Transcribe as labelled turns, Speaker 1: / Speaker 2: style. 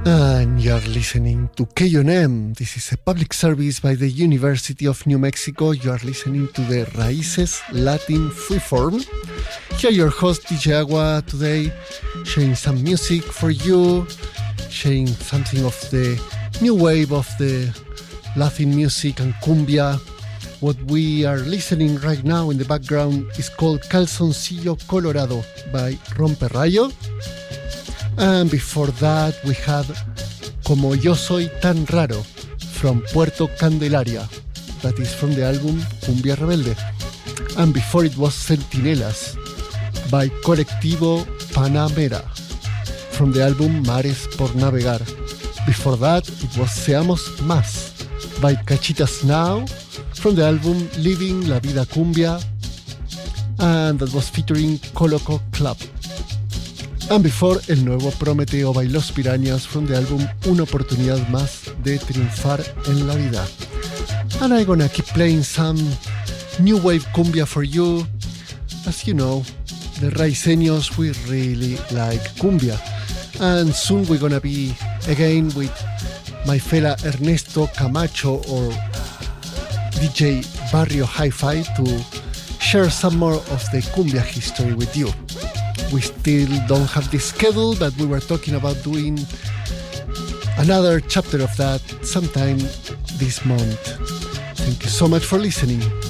Speaker 1: And you're listening to KUNM. This is a public service by the University of New Mexico. You are listening to the Raíces Latin Freeform. Here your host DJ Agua today, sharing some music for you, sharing something of the new wave of the Latin music and cumbia. What we are listening right now in the background is called Calzoncillo Colorado by Romperrayo. And before that, we had Como Yo Soy Tan Raro from Puerto Candelaria. That is from the album Cumbia Rebelde. And before it was Centinelas by Colectivo Panamera from the album Mares por Navegar. Before that, it was Seamos Más by Cachitas Now from the album Living La Vida Cumbia. And that was featuring Coloco Club. And before, el nuevo Prometeo by Los Pirañas from the album Una Oportunidad Más de Triunfar en la Vida. And I'm gonna keep playing some new wave cumbia for you. As you know, the Raiceños, we really like cumbia. And soon we're gonna be again with my fella Ernesto Camacho or DJ Barrio Hi-Fi to share some more of the cumbia history with you. We still don't have the schedule, but we were talking about doing another chapter of that sometime this month. Thank you so much for listening.